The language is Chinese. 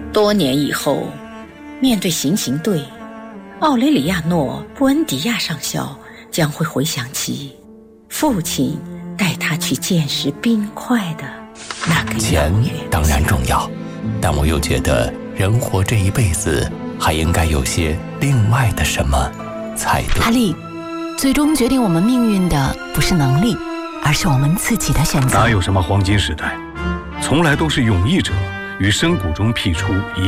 多年以后，面对行刑队，奥雷里亚诺·布恩迪亚上校将会回想起父亲带他去见识冰块的那个钱当然重要，但我又觉得人活这一辈子还应该有些另外的什么才对。 阿丽，最终决定我们命运的不是能力，而是我们自己的选择。 哪有什么黄金时代，从来都是勇毅者于深谷中辟出一